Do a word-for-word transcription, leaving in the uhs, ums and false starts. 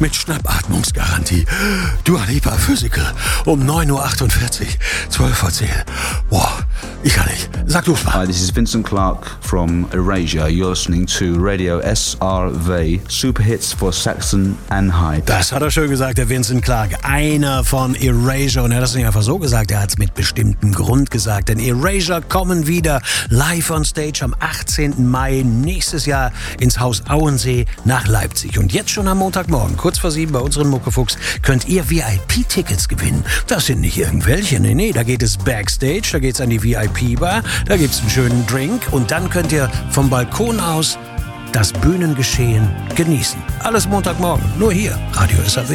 mit Schnappatmungsgarantie. Dua Lipa Physical um neun Uhr achtundvierzig, zwölf vor zehn. Boah, ich kann nicht. Sag du's mal. Hi, this is Vincent Clarke from Erasure. You're listening to Radio S R V, Super Hits for Saxon Anhalt. Das hat er schön gesagt, der Vincent Clarke. Einer von Erasure. Und er hat das nicht einfach so gesagt, er hat es mit bestimmtem Grund gesagt. Denn Erasure kommen wieder live on stage am achtzehnten Mai nächstes Jahr ins Haus Auensee nach Leipzig. Und jetzt schon am Montagmorgen, kurz vor sieben bei unseren Muckefuchs, könnt ihr V I P-Tickets gewinnen. Das sind nicht irgendwelche, nee, nee, da geht es Backstage, da geht's an die V I P-Bar, da gibt's einen schönen Drink und dann könnt ihr vom Balkon aus das Bühnengeschehen genießen. Alles Montagmorgen, nur hier, Radio S R W.